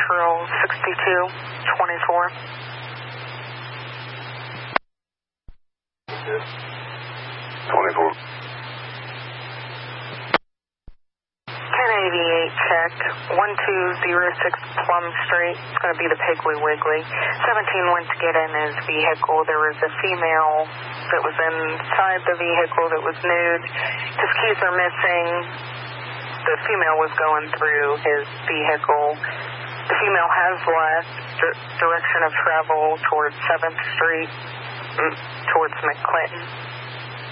Central 6224. 24. 1088 check, 1206 Plum Street. It's going to be the Piggly Wiggly. 17 went to get in his vehicle. There was a female that was inside the vehicle that was nude. His keys are missing. The female was going through his vehicle. The female has left direction of travel towards 7th Street, towards McClinton.